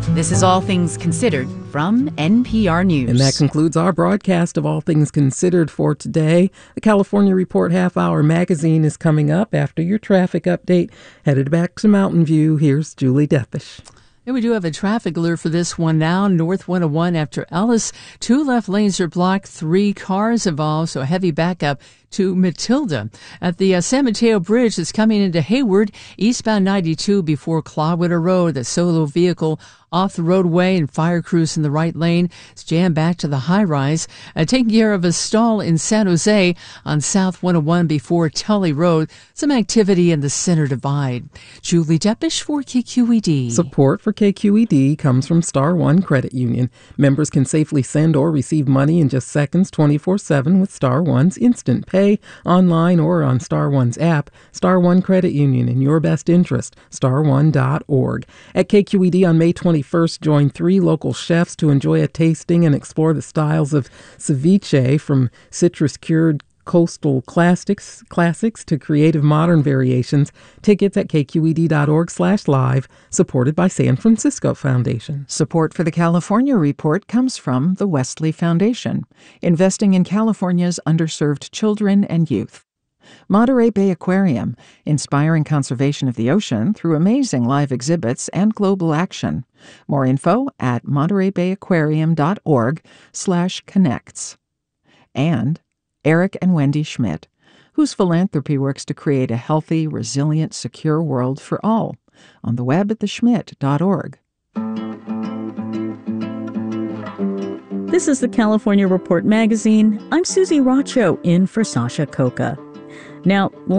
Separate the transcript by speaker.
Speaker 1: This is All Things Considered from NPR News.
Speaker 2: And that concludes our broadcast of All Things Considered for today. The California Report Half-Hour magazine is coming up after your traffic update. Headed back to Mountain View, here's Julie Dethisch.
Speaker 3: And we do have a traffic alert for this one now. North 101 after Ellis. 2 left lanes are blocked. 3 cars involved, so heavy backup to Matilda. At the San Mateo Bridge that's coming into Hayward, eastbound 92 before Clawwitter Road. The solo vehicle off the roadway and fire crews in the right lane. It's jammed back to the high-rise. Taking care of a stall in San Jose on South 101 before Tully Road. Some activity in the center divide. Julie Dethisch for KQED.
Speaker 2: Support for KQED comes from Star One Credit Union. Members can safely send or receive money in just seconds 24/7 with Star One's Instant Pay online or on Star One's app. Star One Credit Union, in your best interest, starone.org. At KQED on May 21st, join 3 local chefs to enjoy a tasting and explore the styles of ceviche, from citrus-cured coastal classics to creative modern variations. Tickets at kqed.org/live, supported by San Francisco Foundation.
Speaker 4: Support for the California Report comes from the Wesley Foundation, investing in California's underserved children and youth. Monterey Bay Aquarium, inspiring conservation of the ocean through amazing live exhibits and global action. More info at montereybayaquarium.org/connects. And Eric and Wendy Schmidt, whose philanthropy works to create a healthy, resilient, secure world for all. On the web at theschmidt.org.
Speaker 5: This is the California Report magazine. I'm Susie Racho in for Sasha Coca. Now,